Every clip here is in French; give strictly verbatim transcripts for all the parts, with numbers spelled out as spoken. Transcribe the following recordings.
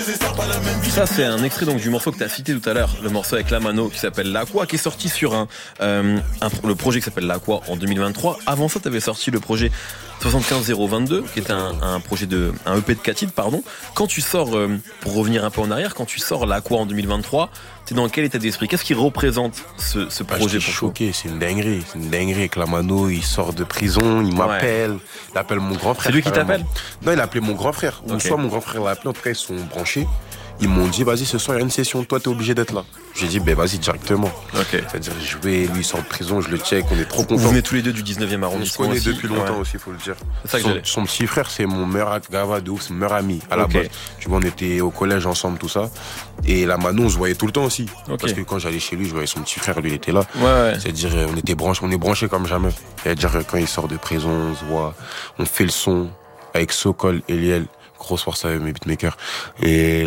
Ça, c'est un extrait donc du morceau que tu as cité tout à l'heure, le morceau avec Lamano qui s'appelle L'Aqua, qui est sorti sur un, euh, un le projet qui s'appelle L'Aqua en deux mille vingt-trois. Avant ça, tu avais sorti le projet soixante-quinze zéro vingt-deux, qui est un, un projet de un E P de quatre titres, pardon. Quand tu sors, euh, pour revenir un peu en arrière, quand tu sors L'Aqua en deux mille vingt-trois, t'es dans quel état d'esprit? Qu'est-ce qui représente ce, ce bah, projet? Je suis choqué, c'est une dinguerie, c'est une dinguerie. Avec Lamano, il sort de prison, il m'appelle, ouais. Il appelle mon grand frère. C'est lui qui carrément. t'appelle? Non, il a appelé mon grand frère. Okay. Ou soit mon grand frère l'a appelé, en tout cas ils sont branchés. Ils m'ont dit, vas-y, ce soir, il y a une session, toi, t'es obligé d'être là. J'ai dit, ben, vas-y, directement. Okay. C'est-à-dire, je vais, lui, il sort de prison, je le check, on est trop contents. Vous venez tous les deux du dix-neuvième arrondissement. On se connaît aussi. depuis longtemps ouais. aussi, il faut le dire. C'est ça que son, j'allais. son petit frère, c'est mon meilleur gava de ouf, c'est mon meilleur ami, à la okay. base. Tu vois, on était au collège ensemble, tout ça. Et Lamano, on se voyait tout le temps aussi. Okay. Parce que quand j'allais chez lui, je voyais son petit frère, lui, il était là. Ouais, ouais. C'est-à-dire, on était branchés, on est branchés comme jamais. C'est-à-dire, quand il sort de prison, on se voit, on fait le son avec Sokol, Eliel, grosse force à eux, mes beatmakers. Et,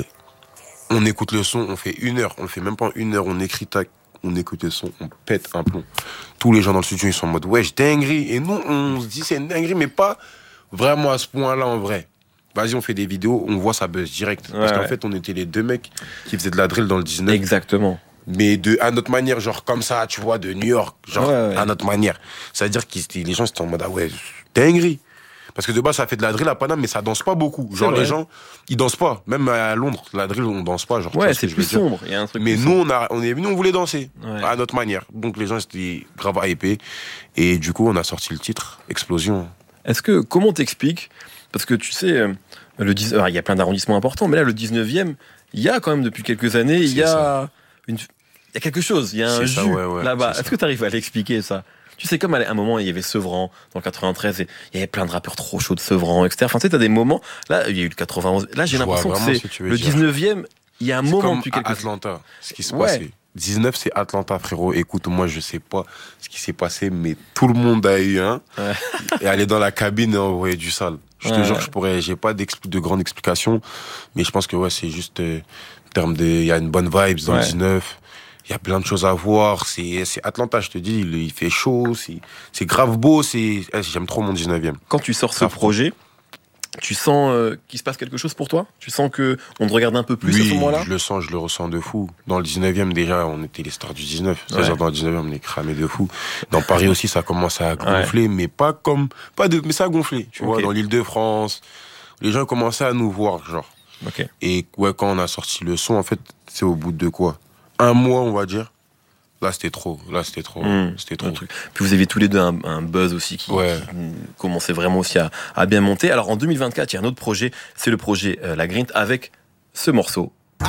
on écoute le son, on fait une heure, on le fait même pas une heure, on écrit tac, on écoute le son, on pète un plomb. Tous les gens dans le studio, ils sont en mode, wesh, dinguerie. Et nous, on se dit, c'est une dinguerie, mais pas vraiment à ce point-là, en vrai. Vas-y, on fait des vidéos, on voit ça buzz direct. Ouais, Parce qu'en ouais. fait, on était les deux mecs qui faisaient de la drill dans le dix-neuf. Exactement. Mais de, à notre manière, genre comme ça, tu vois, de New York, genre, ouais, ouais. à notre manière. C'est-à-dire que les gens, étaient en mode, ah ouais, dinguerie. Parce que de base, ça fait de la drill à Paname, mais ça danse pas beaucoup. Genre, les gens, ils dansent pas. Même à Londres, la drill, on danse pas. Genre, ouais, c'est plus sombre. Il y a un truc mais nous, on, a, on est venus, on voulait danser. Ouais. À notre manière. Donc, les gens, c'était grave hypés. Et du coup, on a sorti le titre, Explosion. Est-ce que, comment t'expliques? Parce que tu sais, le dix, alors, il y a plein d'arrondissements importants, mais là, le dix-neuvième, il y a quand même depuis quelques années, il y a une, il y a quelque chose. Il y a un jus ça, ouais, ouais, là-bas. Est-ce que tu arrives à l'expliquer, ça? Tu sais, comme à un moment, il y avait Sevran, dans le quatre-vingt-treize, et il y avait plein de rappeurs trop chauds de Sevran, et cetera. Enfin, tu sais, t'as des moments, là, il y a eu le quatre-vingt-onze, là, j'ai Je l'impression que c'est que le dix-neuvième, il y a un c'est moment comme depuis quelques années. Atlanta, ce qui se ouais. passait. dix-neuf, c'est Atlanta, frérot. Écoute, moi, je sais pas ce qui s'est passé, mais tout le monde a eu un. Ouais. Et aller dans la cabine et envoyer du sale. Je te ouais. jure, je pourrais, j'ai pas de grande explication, mais je pense que, ouais, c'est juste, euh, en termes de, il y a une bonne vibe dans ouais. le dix-neuf. Il y a plein de choses à voir. C'est, c'est Atlanta, je te dis. Il, il fait chaud. C'est, c'est grave beau. C'est, j'aime trop mon dix-neuvième. Quand tu sors ce projet, tu sens euh, qu'il se passe quelque chose pour toi? Tu sens que on te regarde un peu plus oui, à ce moment-là? Je le sens, je le ressens de fou. Dans le dix-neuvième, déjà, on était les stars du dix-neuf. Ouais. C'est-à-dire, dans le dix-neuvième, on est cramés de fou. Dans Paris aussi, ça commence à gonfler, ouais. mais pas comme, pas de, mais ça a gonflé. Tu okay. vois, dans l'Île-de-France, les gens commençaient à nous voir, genre. Okay. Et ouais, quand on a sorti le son, en fait, c'est au bout de quoi? Un mois, on va dire. Là, c'était trop. Là, c'était trop. Mmh, c'était trop. Truc. Puis vous aviez tous les deux un, un buzz aussi qui, ouais. qui commençait vraiment aussi à, à bien monter. Alors en deux mille vingt-quatre, il y a un autre projet. C'est le projet euh, La Grint avec ce morceau.